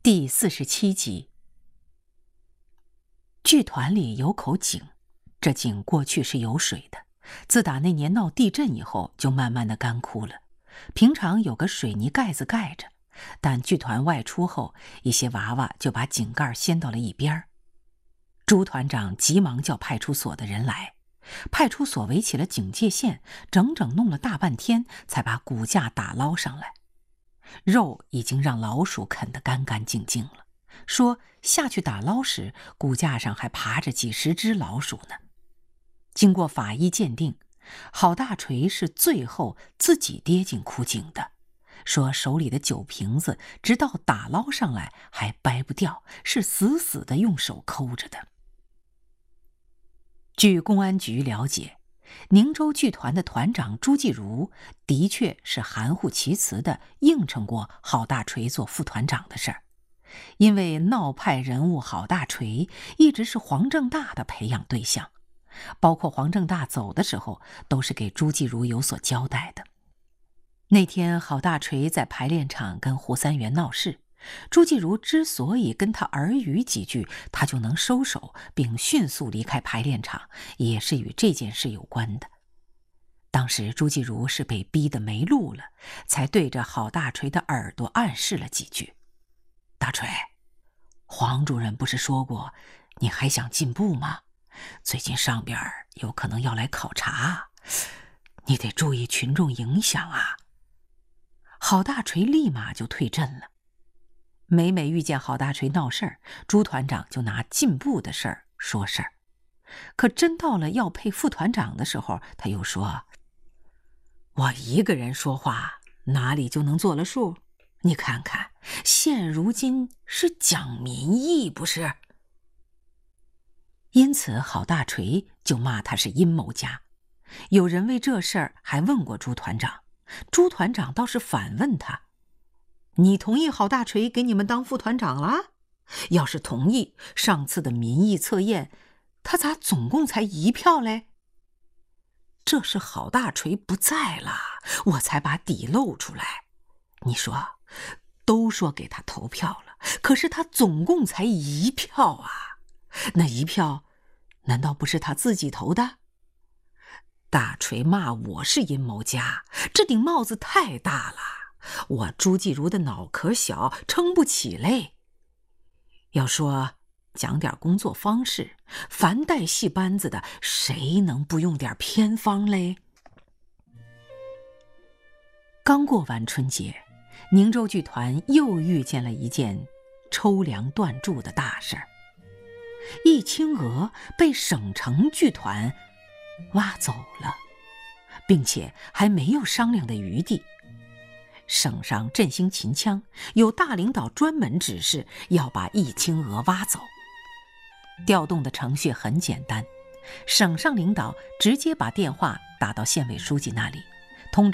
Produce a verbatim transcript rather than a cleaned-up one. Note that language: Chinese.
第四十七集。剧团里有口井，这井过去是有水的，自打那年闹地震以后就慢慢的干枯了。平常有个水泥盖子盖着，但剧团外出后，一些娃娃就把井盖掀到了一边。朱团长急忙叫派出所的人来，派出所围起了警戒线，整整弄了大半天才把骨架打捞上来。肉已经让老鼠啃得干干净净了，说下去打捞时骨架上还爬着几十只老鼠呢。经过法医鉴定，郝大锤是最后自己跌进枯井的，说手里的酒瓶子直到打捞上来还掰不掉，是死死地用手抠着的。据公安局了解，宁州剧团的团长朱继如的确是含糊其辞地应承过郝大锤做副团长的事儿，因为闹派人物郝大锤一直是黄正大的培养对象，包括黄正大走的时候都是给朱继如有所交代的。那天郝大锤在排练场跟胡三元闹事，朱继如之所以跟他耳语几句，他就能收手并迅速离开排练场，也是与这件事有关的。当时朱继如是被逼得没路了，才对着郝大锤的耳朵暗示了几句。大锤，黄主任不是说过你还想进步吗？最近上边有可能要来考察，你得注意群众影响啊。郝大锤立马就退阵了。每每遇见郝大锤闹事儿，朱团长就拿进步的事儿说事儿。可真到了要配副团长的时候，他又说：我一个人说话哪里就能做了数？你看看，现如今是讲民意不是？因此郝大锤就骂他是阴谋家。有人为这事儿还问过朱团长，朱团长倒是反问他：你同意郝大锤给你们当副团长了？要是同意，上次的民意测验他咋总共才一票嘞？这是郝大锤不在了，我才把底露出来。你说，都说给他投票了，可是他总共才一票啊！那一票难道不是他自己投的？大锤骂我是阴谋家，这顶帽子太大了，我朱继如的脑壳小，撑不起嘞。要说讲点工作方式，凡带戏班子的，谁能不用点偏方嘞？刚过完春节，宁州剧团又遇见了一件抽梁断柱的大事儿。易清娥被省城剧团挖走了，并且还没有商量的余地。省上振兴秦腔，有大领导专门指示要把易清娥挖走。调动的程序很简单，省上领导直接把电话打到县委书记那里，